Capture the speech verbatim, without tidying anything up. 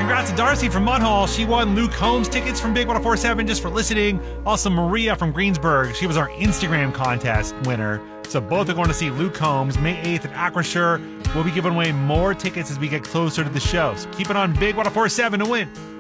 congrats to Darcy from Mudhall. She won Luke Combs tickets from Big one oh four seven just for listening. Also, Maria from Greensburg. She was our Instagram contest winner. So both are going to see Luke Combs May eighth at Acrisure. We'll be giving away more tickets as we get closer to the show. So keep it on Big one oh four seven to win.